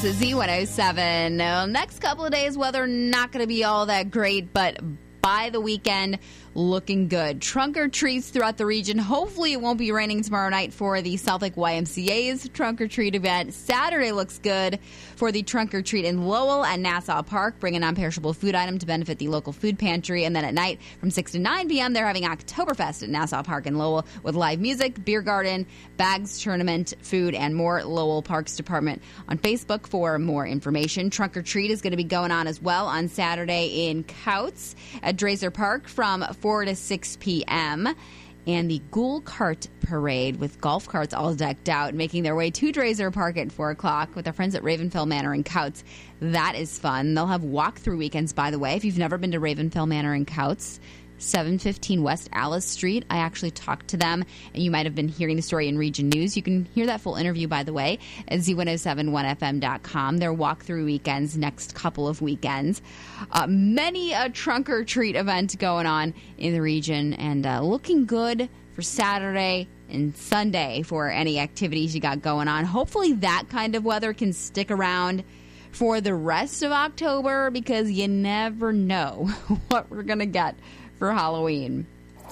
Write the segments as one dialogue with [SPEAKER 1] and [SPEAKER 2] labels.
[SPEAKER 1] This is Z107. Next couple of days, weather not going to be all that great, but by the weekend, looking good. Trunk or treats throughout the region. Hopefully it won't be raining tomorrow night for the South Lake YMCA's Trunk or Treat event. Saturday looks good for the Trunk or Treat in Lowell and Nassau Park. Bring a non-perishable food item to benefit the local food pantry. And then at night from 6 to 9 p.m. they're having Oktoberfest at Nassau Park in Lowell with live music, beer garden, bags, tournament, food, and more. Lowell Parks Department on Facebook for more information. Trunk or Treat is going to be going on as well on Saturday in Couts at Drazer Park from 4 to 6 p.m. And the Ghoul Cart Parade with golf carts all decked out, making their way to Drazer Park at 4 o'clock with our friends at Ravenfell Manor in Couts. That is fun. They'll have walk-through weekends, by the way. If you've never been to Ravenfell Manor in Couts, 715 West Alice Street. I actually talked to them, and you might have been hearing the story in Region News. You can hear that full interview, by the way, at Z1071FM.com. Their walkthrough weekends next couple of weekends. Many a trunk or treat event going on in the region, and looking good for Saturday and Sunday for any activities you got going on. Hopefully that kind of weather can stick around for the rest of October, because you never know what we're going to get for Halloween.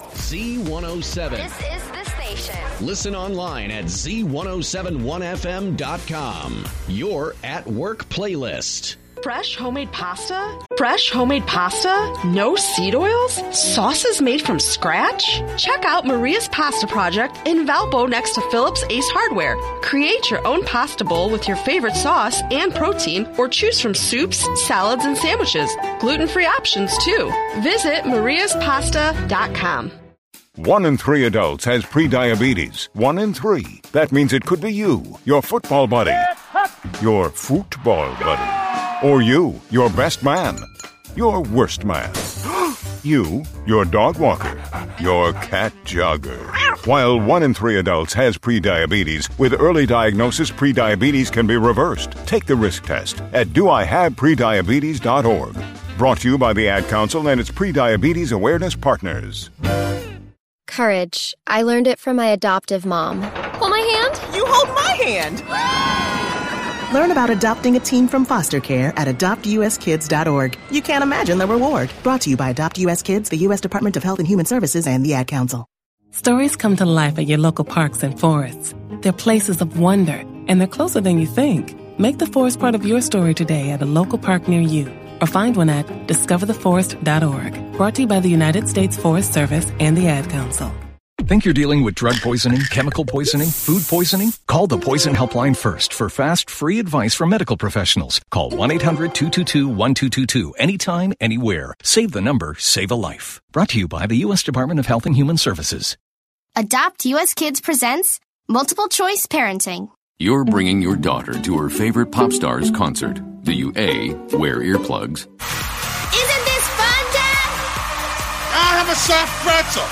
[SPEAKER 2] Z107.
[SPEAKER 3] This is the station.
[SPEAKER 2] Listen online at Z1071FM.com. Your at work playlist.
[SPEAKER 4] Fresh homemade pasta? Fresh homemade pasta? No seed oils? Sauces made from scratch? Check out Maria's Pasta Project in Valpo next to Phillips Ace Hardware. Create your own pasta bowl with your favorite sauce and protein, or choose from soups, salads, and sandwiches. Gluten-free options, too. Visit mariaspasta.com.
[SPEAKER 5] 1 in 3 adults has prediabetes. 1 in 3. That means it could be you, your football buddy, your football buddy. Or you, your best man, your worst man. You, your dog walker, your cat jogger. While 1 in 3 adults has prediabetes, with early diagnosis, prediabetes can be reversed. Take the risk test at doihaveprediabetes.org. Brought to you by the Ad Council and its Prediabetes Awareness Partners.
[SPEAKER 6] Courage. I learned it from my adoptive mom. Hold my hand.
[SPEAKER 7] You hold my hand. Learn about adopting a teen from foster care at adoptuskids.org. You can't imagine the reward. Brought to you by Adopt US Kids, the U.S. Department of Health and Human Services, and the Ad Council.
[SPEAKER 8] Stories come to life at your local parks and forests. They're places of wonder, and they're closer than you think. Make the forest part of your story today at a local park near you, or find one at discovertheforest.org. Brought to you by the United States Forest Service and the Ad Council.
[SPEAKER 9] Think you're dealing with drug poisoning, chemical poisoning, food poisoning? Call the Poison Helpline first for fast, free advice from medical professionals. Call 1-800-222-1222 anytime, anywhere. Save the number, save a life. Brought to you by the U.S. Department of Health and Human Services.
[SPEAKER 6] Adopt US Kids presents Multiple Choice Parenting.
[SPEAKER 10] You're bringing your daughter to her favorite pop star's concert. Do you A, wear earplugs?
[SPEAKER 6] Isn't this fun, Dad?
[SPEAKER 11] I'll have a soft pretzel.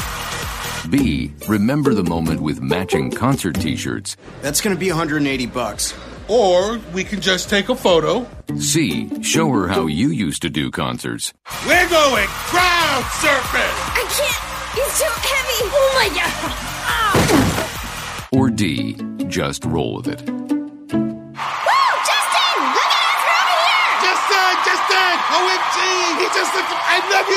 [SPEAKER 10] B, remember the moment with matching concert t-shirts.
[SPEAKER 12] That's going to be $180.
[SPEAKER 11] Or we can just take a photo.
[SPEAKER 10] C, show her how you used to do concerts.
[SPEAKER 11] We're going crowd surfing.
[SPEAKER 6] I can't. It's too heavy. Oh, my God. Ah.
[SPEAKER 10] Or D, just roll with it.
[SPEAKER 6] Woo! Justin! Look at us. We're over here.
[SPEAKER 11] Justin! OMG! He just looked... I love you